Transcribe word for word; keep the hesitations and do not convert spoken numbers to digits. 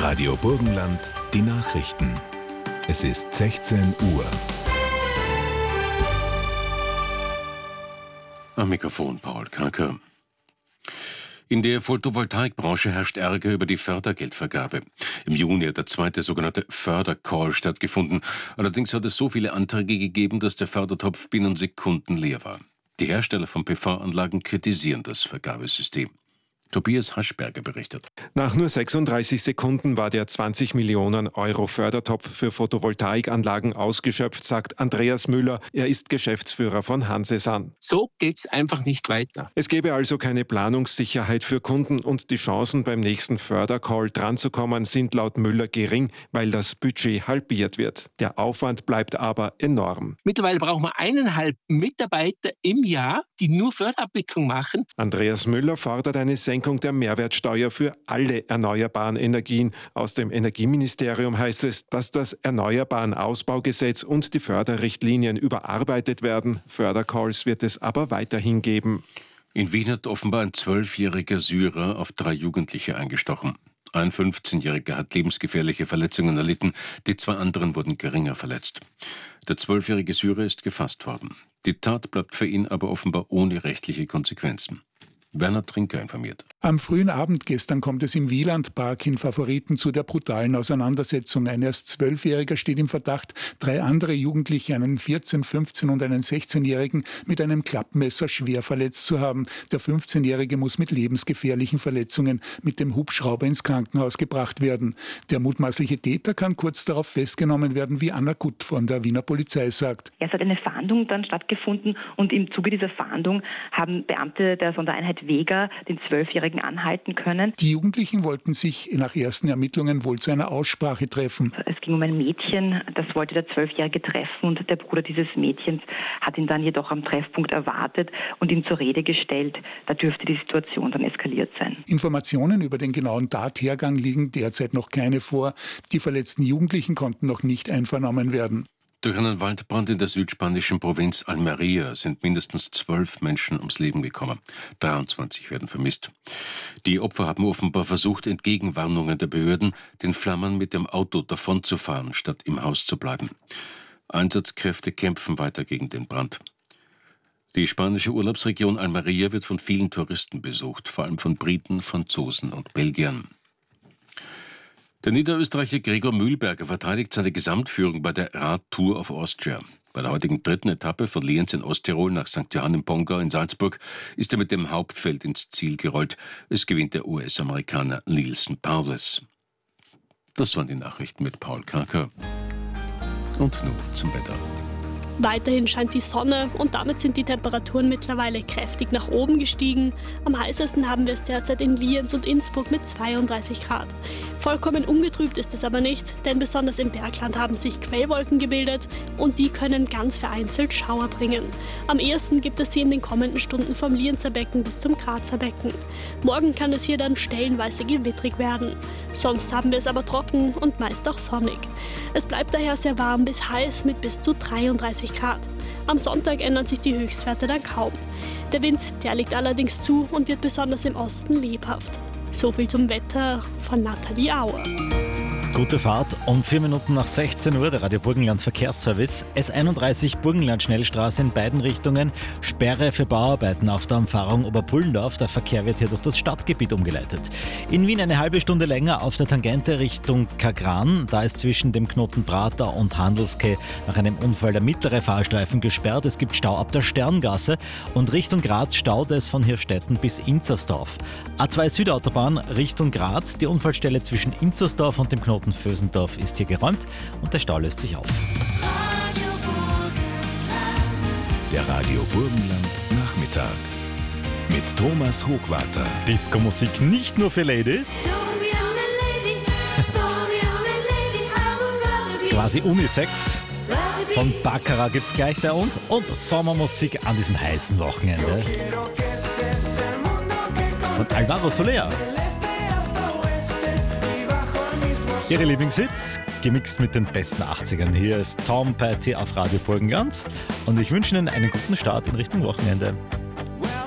Radio Burgenland, die Nachrichten. Es ist sechzehn Uhr. Am Mikrofon Paul Kranker. In der Photovoltaikbranche herrscht Ärger über die Fördergeldvergabe. Im Juni hat der zweite sogenannte Fördercall stattgefunden. Allerdings hat es so viele Anträge gegeben, dass der Fördertopf binnen Sekunden leer war. Die Hersteller von P V-Anlagen kritisieren das Vergabesystem. Tobias Haschberger berichtet. Nach nur sechsunddreißig Sekunden war der zwanzig Millionen Euro Fördertopf für Photovoltaikanlagen ausgeschöpft, sagt Andreas Müller. Er ist Geschäftsführer von Hansesan. So geht's einfach nicht weiter. Es gäbe also keine Planungssicherheit für Kunden und die Chancen beim nächsten Fördercall dranzukommen sind laut Müller gering, weil das Budget halbiert wird. Der Aufwand bleibt aber enorm. Mittlerweile brauchen wir eineinhalb Mitarbeiter im Jahr, die nur Förderabwicklung machen. Andreas Müller fordert eine Senkung der Mehrwertsteuer für alle erneuerbaren Energien. Aus dem Energieministerium heißt es, dass das Erneuerbaren-Ausbaugesetz und die Förderrichtlinien überarbeitet werden. Fördercalls wird es aber weiterhin geben. In Wien hat offenbar ein zwölfjähriger Syrer auf drei Jugendliche eingestochen. Ein fünfzehnjähriger hat lebensgefährliche Verletzungen erlitten, die zwei anderen wurden geringer verletzt. Der zwölfjährige Syrer ist gefasst worden. Die Tat bleibt für ihn aber offenbar ohne rechtliche Konsequenzen. Werner Trinker informiert. Am frühen Abend gestern kommt es im Wielandpark in Favoriten zu der brutalen Auseinandersetzung. Ein erst Zwölfjähriger steht im Verdacht, drei andere Jugendliche, einen vierzehn-, fünfzehn- und einen sechzehnjährigen, mit einem Klappmesser schwer verletzt zu haben. Der fünfzehnjährige muss mit lebensgefährlichen Verletzungen mit dem Hubschrauber ins Krankenhaus gebracht werden. Der mutmaßliche Täter kann kurz darauf festgenommen werden, wie Anna Gutt von der Wiener Polizei sagt. Es hat eine Fahndung dann stattgefunden und im Zuge dieser Fahndung haben Beamte der Sondereinheit Vega den Zwölfjährigen anhalten können. Die Jugendlichen wollten sich nach ersten Ermittlungen wohl zu einer Aussprache treffen. Es ging um ein Mädchen, das wollte der Zwölfjährige treffen und der Bruder dieses Mädchens hat ihn dann jedoch am Treffpunkt erwartet und ihn zur Rede gestellt. Da dürfte die Situation dann eskaliert sein. Informationen über den genauen Tathergang liegen derzeit noch keine vor. Die verletzten Jugendlichen konnten noch nicht einvernommen werden. Durch einen Waldbrand in der südspanischen Provinz Almería sind mindestens zwölf Menschen ums Leben gekommen. dreiundzwanzig werden vermisst. Die Opfer haben offenbar versucht, entgegen Warnungen der Behörden, den Flammen mit dem Auto davonzufahren, statt im Haus zu bleiben. Einsatzkräfte kämpfen weiter gegen den Brand. Die spanische Urlaubsregion Almería wird von vielen Touristen besucht, vor allem von Briten, Franzosen und Belgiern. Der Niederösterreicher Gregor Mühlberger verteidigt seine Gesamtführung bei der Radtour of Austria. Bei der heutigen dritten Etappe von Lienz in Osttirol nach Sankt Johann im Pongau in Salzburg ist er mit dem Hauptfeld ins Ziel gerollt. Es gewinnt der U S-Amerikaner Neilson Powless. Das waren die Nachrichten mit Paul Kranker. Und nun zum Wetter. Weiterhin scheint die Sonne und damit sind die Temperaturen mittlerweile kräftig nach oben gestiegen. Am heißesten haben wir es derzeit in Lienz und Innsbruck mit zweiunddreißig Grad. Vollkommen ungetrübt ist es aber nicht, denn besonders im Bergland haben sich Quellwolken gebildet und die können ganz vereinzelt Schauer bringen. Am ehesten gibt es sie in den kommenden Stunden vom Lienzer Becken bis zum Grazer Becken. Morgen kann es hier dann stellenweise gewittrig werden. Sonst haben wir es aber trocken und meist auch sonnig. Es bleibt daher sehr warm bis heiß mit bis zu dreiunddreißig Grad. Am Sonntag ändern sich die Höchstwerte dann kaum. Der Wind, der liegt allerdings zu und wird besonders im Osten lebhaft. So viel zum Wetter von Nathalie Auer. Gute Fahrt um vier Minuten nach sechzehn Uhr, der Radio Burgenland Verkehrsservice. S einunddreißig Burgenland Schnellstraße in beiden Richtungen. Sperre für Bauarbeiten auf der Umfahrung Oberpullendorf. Der Verkehr wird hier durch das Stadtgebiet umgeleitet. In Wien eine halbe Stunde länger auf der Tangente Richtung Kagran. Da ist zwischen dem Knoten Prater und Handelske nach einem Unfall der mittlere Fahrstreifen gesperrt. Es gibt Stau ab der Sterngasse und Richtung Graz staut es von Hirstetten bis Inzersdorf. A zwei Südautobahn Richtung Graz. Die Unfallstelle zwischen Inzersdorf und dem Knoten Vösendorf ist hier geräumt und der Stau löst sich auf. Der Radio Burgenland Nachmittag mit Thomas Hochwarter. Disco-Musik nicht nur für Ladies. Quasi Unisex. Von Baccarat gibt's gleich bei uns und Sommermusik an diesem heißen Wochenende. Von Alvaro Soler. Ihre Lieblingshits, gemixt mit den besten achtzigern. Hier ist Tom Petty auf Radio Burgenland und ich wünsche Ihnen einen guten Start in Richtung Wochenende.